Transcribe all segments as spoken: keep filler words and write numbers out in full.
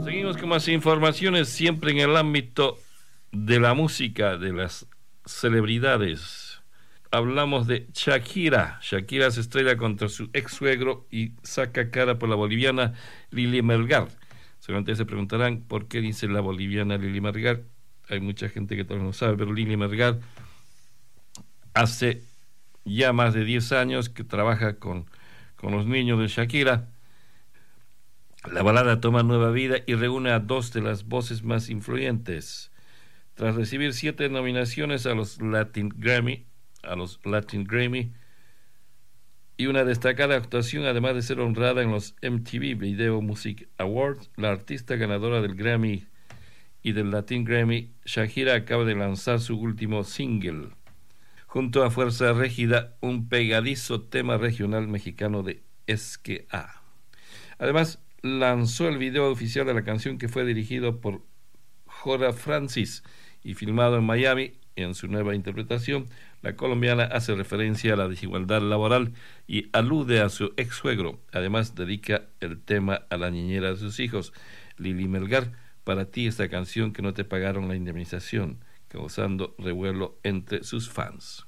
Seguimos con más informaciones, siempre en el ámbito de la música, de las celebridades. Hablamos de Shakira. Shakira se estrella contra su ex suegro y saca cara por la boliviana Lili Melgar. Seguramente se preguntarán por qué dice la boliviana Lili Melgar. Hay mucha gente que todavía no sabe, pero Lili Melgar hace ya más de diez años que trabaja con, con los niños de Shakira. La balada toma nueva vida y reúne a dos de las voces más influyentes. Tras recibir siete nominaciones a los Latin Grammy, a los Latin Grammy y una destacada actuación, además de ser honrada en los M T V Video Music Awards, la artista ganadora del Grammy y del Latin Grammy, Shakira, acaba de lanzar su último single, junto a Fuerza Régida, un pegadizo tema regional mexicano de Es que A. Además, lanzó el video oficial de la canción, que fue dirigido por Jora Francis y filmado en Miami. En su nueva interpretación, la colombiana hace referencia a la desigualdad laboral y alude a su ex suegro. Además, dedica el tema a la niñera de sus hijos. Lili Melgar, para ti esta canción que no te pagaron la indemnización, causando revuelo entre sus fans.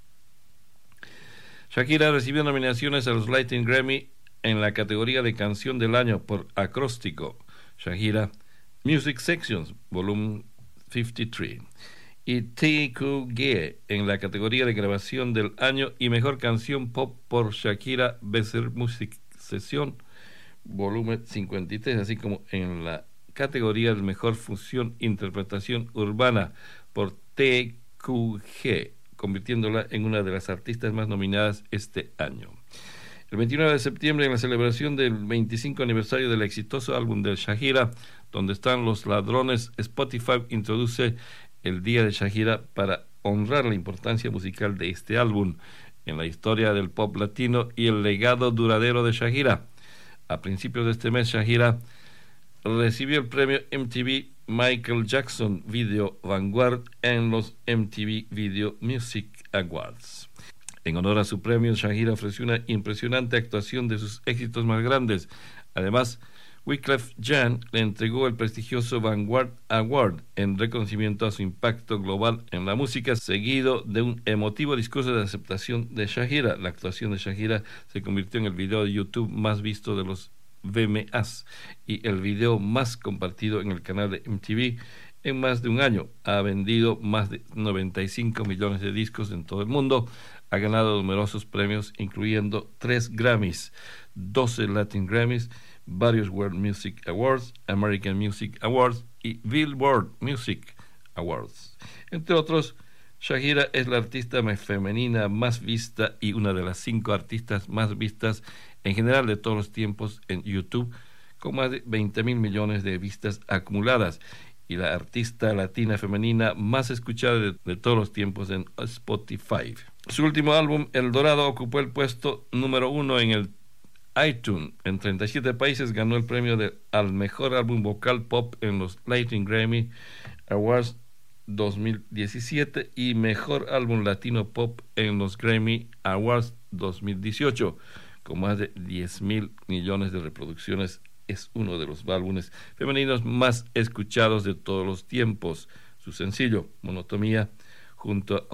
Shakira recibió nominaciones a los Latin Grammy en la categoría de Canción del Año por Acróstico, Shakira Music Sections, Volumen cincuenta y tres, y T Q G en la categoría de Grabación del Año y Mejor Canción Pop por Shakira Besser Music Session, Volumen cincuenta y tres, así como en la categoría de Mejor Fusión Interpretación Urbana por T Q G, convirtiéndola en una de las artistas más nominadas este año. El veintinueve de septiembre, en la celebración del veinticinco aniversario del exitoso álbum de Shakira, Donde están los ladrones, Spotify introduce el Día de Shakira para honrar la importancia musical de este álbum en la historia del pop latino y el legado duradero de Shakira. A principios de este mes, Shakira recibió el premio M T V Michael Jackson Video Vanguard en los M T V Video Music Awards. En honor a su premio, Shakira ofreció una impresionante actuación de sus éxitos más grandes. Además, Wyclef Jean le entregó el prestigioso Vanguard Award en reconocimiento a su impacto global en la música, seguido de un emotivo discurso de aceptación de Shakira. La actuación de Shakira se convirtió en el video de YouTube más visto de los V M As y el video más compartido en el canal de M T V en más de un año. Ha vendido más de noventa y cinco millones de discos en todo el mundo. Ha ganado numerosos premios, incluyendo tres Grammys, doce Latin Grammys, varios World Music Awards, American Music Awards y Billboard Music Awards. Entre otros, Shakira es la artista femenina más vista y una de las cinco artistas más vistas en general de todos los tiempos en YouTube, con más de veinte mil millones de vistas acumuladas, y la artista latina femenina más escuchada de, de todos los tiempos en Spotify. Su último álbum, El Dorado, ocupó el puesto número uno en el iTunes. En treinta y siete países ganó el premio de, al mejor álbum vocal pop en los Latin Grammy Awards dos mil diecisiete y mejor álbum latino pop en los Grammy Awards dos mil dieciocho, con más de diez mil millones de reproducciones. Es uno de los álbumes femeninos más escuchados de todos los tiempos. Su sencillo, Monotonía, junto a